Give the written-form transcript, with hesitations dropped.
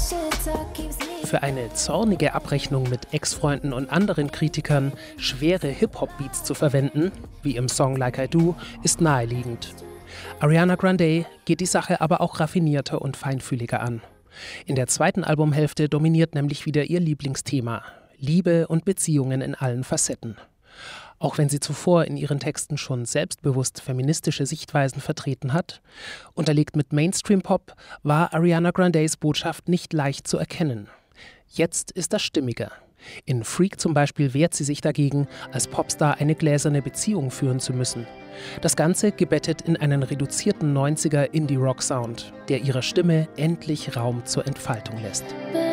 Für eine zornige Abrechnung mit Ex-Freunden und anderen Kritikern schwere Hip-Hop-Beats zu verwenden, wie im Song Like I Do, ist naheliegend. Ariana Grande geht die Sache aber auch raffinierter und feinfühliger an. In der zweiten Albumhälfte dominiert nämlich wieder ihr Lieblingsthema: Liebe und Beziehungen in allen Facetten. Auch wenn sie zuvor in ihren Texten schon selbstbewusst feministische Sichtweisen vertreten hat, unterlegt mit Mainstream-Pop, war Ariana Grandes Botschaft nicht leicht zu erkennen. Jetzt ist das stimmiger. In Freak zum Beispiel wehrt sie sich dagegen, als Popstar eine gläserne Beziehung führen zu müssen. Das Ganze gebettet in einen reduzierten 90er Indie-Rock-Sound, der ihrer Stimme endlich Raum zur Entfaltung lässt.